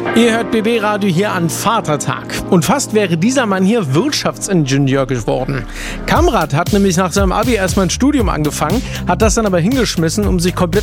Ihr hört BB Radio hier an Vatertag. Und fast wäre dieser Mann hier Wirtschaftsingenieur geworden. Kamrat hat nämlich nach seinem Abi erstmal ein Studium angefangen, hat das dann aber hingeschmissen, um sich komplett